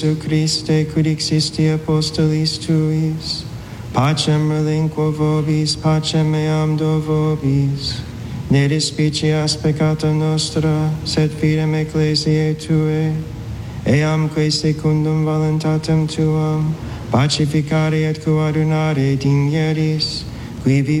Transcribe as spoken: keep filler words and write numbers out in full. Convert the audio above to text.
Jesu Christe, quid existi apostolis tuis, pacem relinquo vobis, pacem meam do vobis. Ne despicias peccata nostra, sed fidem ecclesiae Tuae, eam quae secundum voluntatem Tuam, pacificare et coadunare digneris, qui